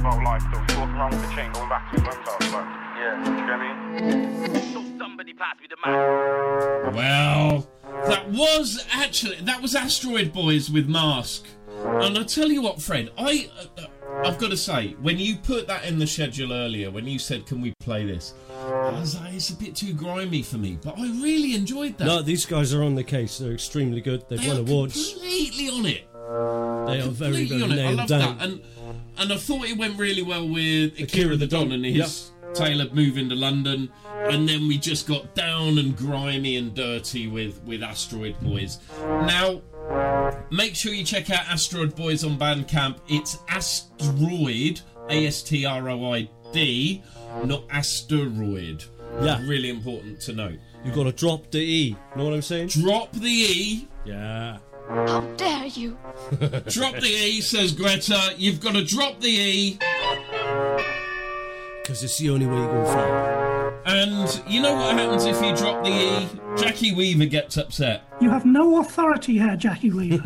about life though. He's walking around with the chain going back to his mum's house, like, yeah, you get me? So somebody pass me the mic. Well, that was Asteroid Boys with Mask. And I tell you what, Fred, I've got to say, when you put that in the schedule earlier, when you said, can we play this? I was like, it's a bit too grimy for me, but I really enjoyed that. No, these guys are on the case. They're extremely good. They've won awards. Completely on it. They are very, very on it. I nailed love down. that. And I thought it went really well with Akira the Don and his Taylor moving to London. And then we just got down and grimy and dirty with Asteroid Boys. Now, make sure you check out Asteroid Boys on Bandcamp. It's Asteroid, Astroid, not Asteroid. Yeah. Really important to note. You've got to drop the E. Know what I'm saying? Drop the E. Yeah. How dare you? Drop the E, says Greta. You've got to drop the E. Because it's the only way you're going to fly. And you know what happens if you drop the E? Jackie Weaver gets upset. You have no authority here, Jackie Weaver.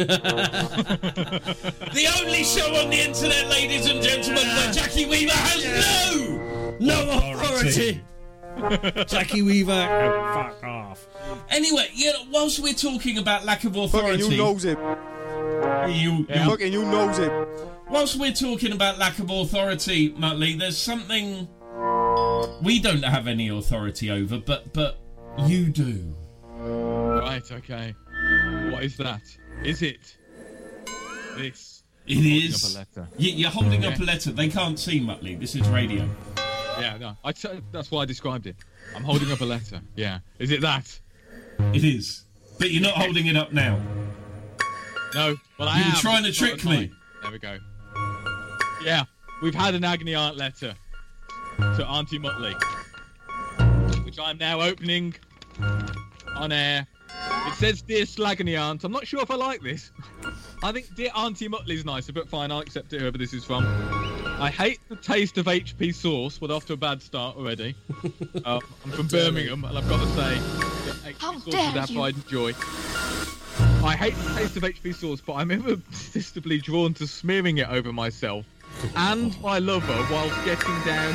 The only show on the internet, ladies and gentlemen, where Jackie Weaver has no authority. Jackie Weaver, fuck off. Anyway, whilst we're talking about lack of authority, Fucking you knows it. Fucking you knows it. Whilst we're talking about lack of authority, Muttley, there's something we don't have any authority over, but you do. Right, okay. What is that? Is it this? It is. Up a letter. You're holding up a letter. They can't see, Muttley. This is radio. Yeah, no. That's why I described it. I'm holding up a letter. Yeah. Is it that? It is. But you're not holding it up now. No. Well, I am. You were trying to trick me. There we go. Yeah. We've had an agony aunt letter to Auntie Muttley, which I'm now opening on air. It says, "Dear Slagony Aunt." I'm not sure if I like this. I think "Dear Auntie Muttley's nicer, but fine, I'll accept it, whoever this is from. I hate the taste of HP sauce. We're off to a bad start already. I'm from Birmingham, and I've got to say that HP sauce is our pride and joy. I hate the taste of HP sauce, but I'm irresistibly drawn to smearing it over myself and my lover whilst getting down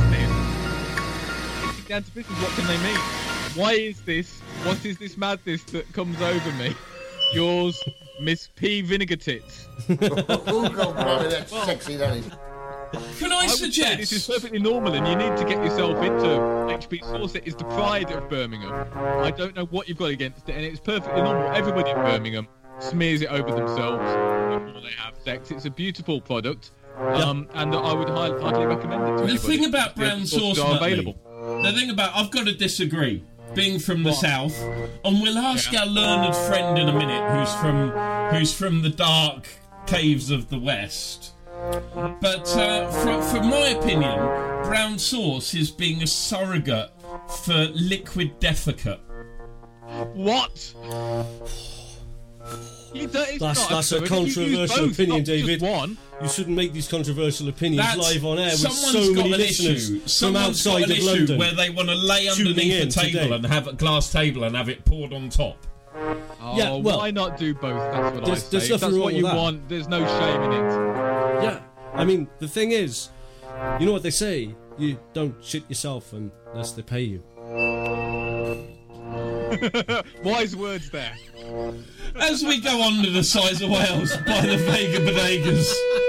to business. What can they mean? Why is this? What is this madness that comes over me? Yours, Miss P. Vinegar Tits. Oh, God, that's sexy, that is. Can I suggest this is perfectly normal, and you need to get yourself into HP sauce. It is the pride of Birmingham. I don't know what you've got against it, and it's perfectly normal. Everybody in Birmingham smears it over themselves before they have sex. It's a beautiful product, and I would highly recommend it to anybody. The thing about brown sauce, the thing about I've got to disagree. Being from the south, and we'll ask our learned friend in a minute, who's from the dark caves of the west. But from my opinion, brown sauce is being a surrogate for liquid defecate. What? That's a controversial opinion, David. You shouldn't make these controversial opinions live on air with so many listeners from outside of London, where they want to lay underneath the table and have a glass table and have it poured on top. Oh, yeah, well, why not do both? That's what I say. If that's what you want, there's no shame in it. Yeah, I mean, the thing is, you know what they say, you don't shit yourself unless they pay you. Wise words there. As we go on to The Size of Wales by the Vega Bodegas.